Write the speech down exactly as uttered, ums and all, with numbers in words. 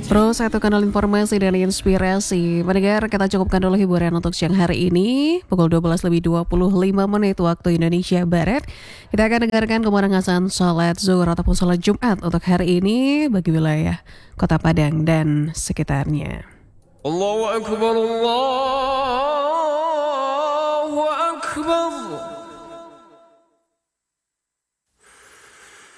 Terus satu kanal informasi dan inspirasi. Mendengar, kita cukupkan dulu hiburan untuk siang hari ini. Pukul dua belas lebih dua puluh lima menit waktu Indonesia Barat. Kita akan dengarkan kemenangan salat zuhur ataupun salat Jumat untuk hari ini bagi wilayah Kota Padang dan sekitarnya. Allahu Akbar, Allahu Akbar.